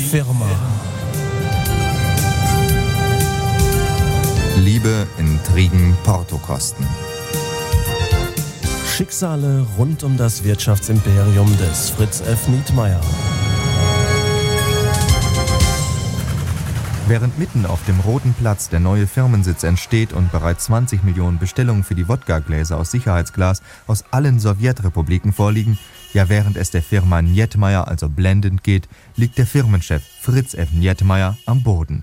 Firma. Liebe, Intrigen, Portokosten. Schicksale rund um das Wirtschaftsimperium des Fritz F. Nietmeyer. Während mitten auf dem Roten Platz der neue Firmensitz entsteht und bereits 20 Millionen Bestellungen für die Wodka-Gläser aus Sicherheitsglas aus allen Sowjetrepubliken vorliegen, ja während es der Firma Nietmeyer also blendend geht, liegt der Firmenchef Fritz F. Nietmeyer am Boden.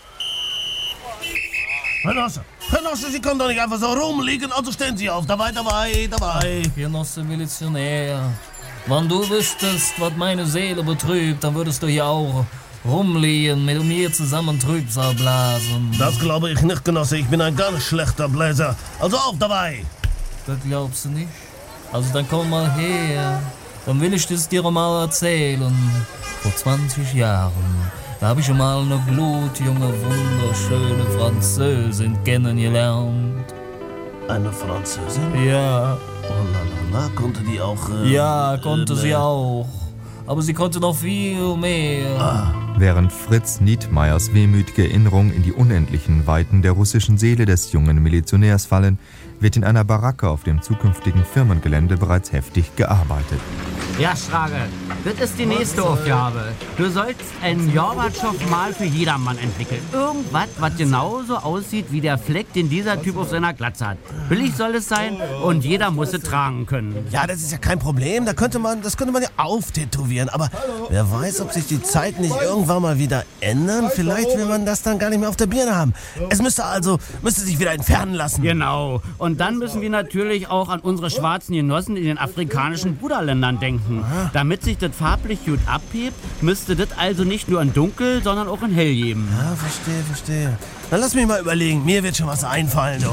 Genosse, Sie können doch nicht einfach so rumliegen, also stehen Sie auf. Dabei. Genosse Milizionär, wenn du wüsstest, was meine Seele betrübt, dann würdest du hier auch rumliegen, mit mir zusammen Trübsal blasen. Das glaube ich nicht, Genosse, ich bin ein ganz schlechter Bläser. Also auf dabei. Das glaubst du nicht? Also dann komm mal her, dann will ich das dir mal erzählen. Vor 20 Jahren, da habe ich schon mal eine blutjunge, wunderschöne Französin kennengelernt. Eine Französin? Ja. Oh la, konnte die auch... ja, konnte sie auch. Aber sie konnte noch viel mehr. Während Fritz Nietmeyers wehmütige Erinnerungen in die unendlichen Weiten der russischen Seele des jungen Milizionärs fallen, wird in einer Baracke auf dem zukünftigen Firmengelände bereits heftig gearbeitet. Ja, Schrage, das ist die nächste Aufgabe. Du sollst ein Gorbatschow-Mal für jedermann entwickeln. Irgendwas, was genauso aussieht wie der Fleck, den dieser Typ auf seiner Glatze hat. Billig soll es sein und jeder muss es tragen können. Ja, das ist ja kein Problem, das könnte man ja auftätowieren. Aber wer weiß, ob sich die Zeiten nicht irgendwann mal wieder ändern. Vielleicht will man das dann gar nicht mehr auf der Birne haben. Es müsste sich wieder entfernen lassen. Genau. Und dann müssen wir natürlich auch an unsere schwarzen Genossen in den afrikanischen Bruderländern denken. Damit sich das farblich gut abhebt, müsste das also nicht nur in Dunkel, sondern auch in Hell geben. Ja, verstehe. Dann lass mich mal überlegen, mir wird schon was einfallen.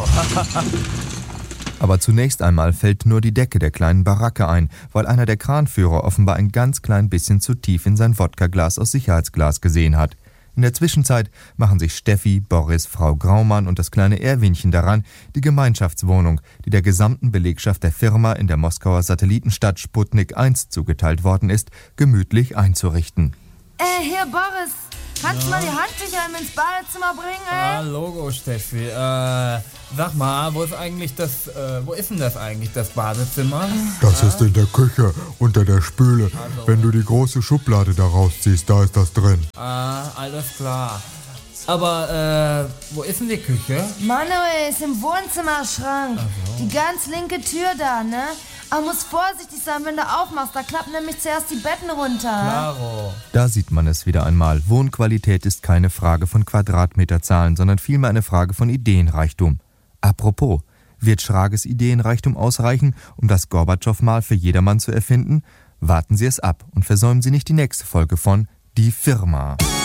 Aber zunächst einmal fällt nur die Decke der kleinen Baracke ein, weil einer der Kranführer offenbar ein ganz klein bisschen zu tief in sein Wodkaglas aus Sicherheitsglas gesehen hat. In der Zwischenzeit machen sich Steffi, Boris, Frau Graumann und das kleine Erwinchen daran, die Gemeinschaftswohnung, die der gesamten Belegschaft der Firma in der Moskauer Satellitenstadt Sputnik 1 zugeteilt worden ist, gemütlich einzurichten. Hier Boris, kannst du mal die Handtücher ins Badezimmer bringen, Logo, Steffi. Sag mal, wo ist denn das eigentlich, das Badezimmer? Das ist in der Küche, unter der Spüle. Also. Wenn du die große Schublade da rausziehst, da ist das drin. Alles klar. Aber, wo ist denn die Küche? Manuel ist im Wohnzimmerschrank. So. Die ganz linke Tür da, ne? Aber muss vorsichtig sein, wenn du aufmachst. Da klappen nämlich zuerst die Betten runter. Klaro. Da sieht man es wieder einmal. Wohnqualität ist keine Frage von Quadratmeterzahlen, sondern vielmehr eine Frage von Ideenreichtum. Apropos, wird Schrages Ideenreichtum ausreichen, um das Gorbatschow-Mal für jedermann zu erfinden? Warten Sie es ab und versäumen Sie nicht die nächste Folge von Die Firma.